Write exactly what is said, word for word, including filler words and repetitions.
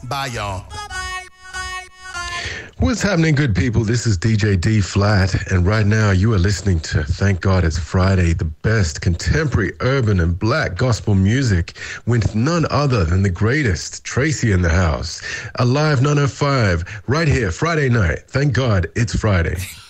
Bye, y'all. What's happening, good people? This is D J D Flat, and right now you are listening to Thank God It's Friday, the best contemporary urban and black gospel music with none other than the greatest, Tracy in the house. Alive nine oh five, right here, Friday night. Thank God It's Friday.